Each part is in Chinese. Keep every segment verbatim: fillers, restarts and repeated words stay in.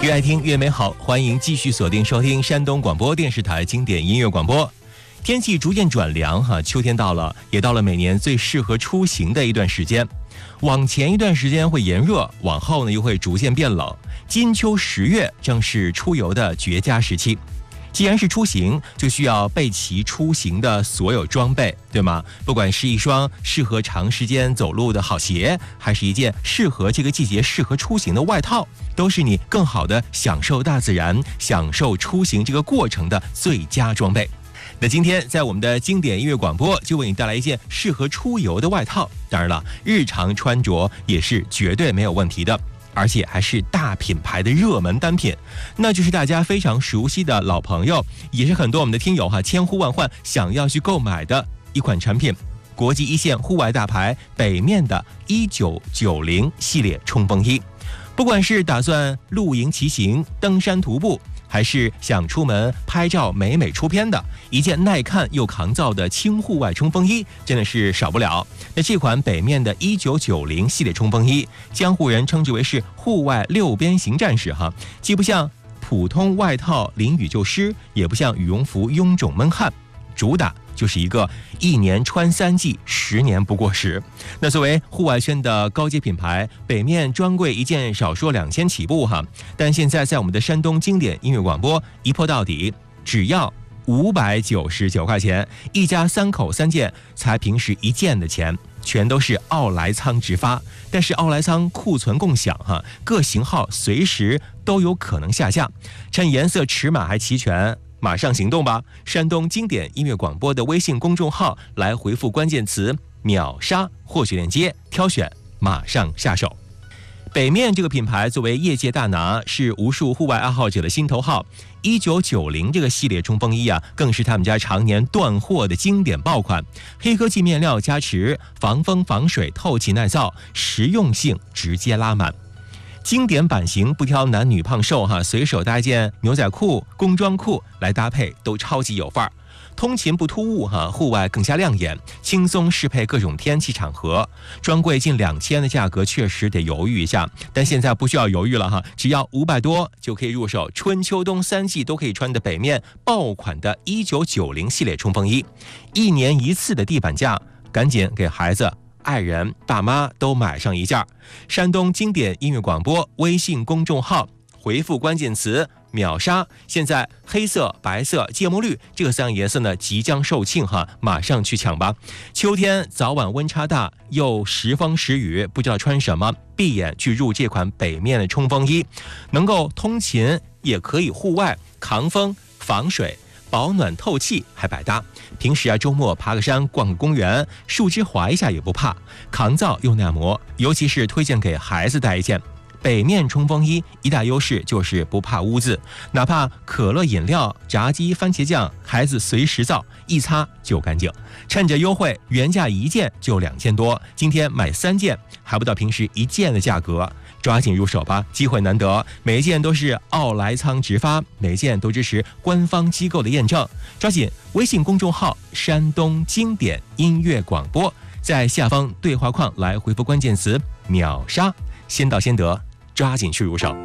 越爱听越美好，欢迎继续锁定收听山东广播电视台经典音乐广播。天气逐渐转凉哈，秋天到了，也到了每年最适合出行的一段时间。往前一段时间会炎热，往后呢又会逐渐变冷。金秋十月正是出游的绝佳时期。既然是出行，就需要备齐出行的所有装备，对吗？不管是一双适合长时间走路的好鞋，还是一件适合这个季节适合出行的外套，都是你更好的享受大自然、享受出行这个过程的最佳装备。那今天在我们的经典音乐广播就为你带来一件适合出游的外套，当然了，日常穿着也是绝对没有问题的。而且还是大品牌的热门单品，那就是大家非常熟悉的老朋友，也是很多我们的听友哈千呼万唤想要去购买的一款产品——国际一线户外大牌北面的一九九零系列冲锋衣。不管是打算露营骑行、登山徒步，还是想出门拍照美美出片的，一件耐看又抗造的轻户外冲锋衣真的是少不了。那这款北面的一九九零系列冲锋衣，江湖人称之为是户外六边形战士哈，既不像普通外套淋雨就湿，也不像羽绒服臃肿闷汗，主打就是一个一年穿三季，十年不过时。那作为户外圈的高阶品牌，北面专柜一件少说两千起步哈，但现在在我们的山东经典音乐广播一破到底，只要五百九十九块钱，一家三口三件，才平时一件的钱，全都是奥莱仓直发。但是奥莱仓库存共享哈，各型号随时都有可能下架，趁颜色尺码还齐全，马上行动吧！山东经典音乐广播的微信公众号来回复关键词秒杀获取链接，挑选马上下手。北面这个品牌作为业界大拿，是无数户外爱好者的心头好。一九九零这个系列冲锋衣啊，更是他们家常年断货的经典爆款。黑科技面料加持，防风防水，透气耐造，实用性直接拉满。经典版型不挑男女胖瘦哈，随手搭一件牛仔裤、工装裤来搭配都超级有范儿。通勤不突兀哈，户外更加亮眼，轻松适配各种天气场合。专柜近两千的价格确实得犹豫一下，但现在不需要犹豫了哈，只要五百多就可以入手春秋冬三季都可以穿的北面爆款的一九九零系列冲锋衣，一年一次的地板价，赶紧给孩子、爱人、爸妈都买上一件。山东经典音乐广播微信公众号回复关键词秒杀，现在黑色、白色、芥末绿这三个颜色呢即将售罄哈，马上去抢吧！秋天早晚温差大，又时风时雨，不知道穿什么，闭眼去入这款北面的冲锋衣，能够通勤，也可以户外抗风防水。保暖透气还百搭，平时啊周末爬个山、逛个公园，树枝滑一下也不怕，抗造又耐磨，尤其是推荐给孩子带一件。北面冲锋衣一大优势就是不怕污渍，哪怕可乐饮料、炸鸡、番茄酱，孩子随时造，一擦就干净。趁着优惠，原价一件就两千多，今天买三件还不到平时一件的价格，抓紧入手吧，机会难得，每一件都是奥莱仓直发，每一件都支持官方机构的验证。抓紧微信公众号山东经典音乐广播，在下方对话框来回复关键词秒杀，先到先得，抓紧去入手。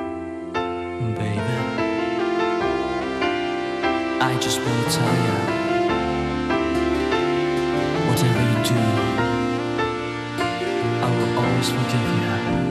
Baby, I just wanna tell you, whatever you do, I will always forgive you.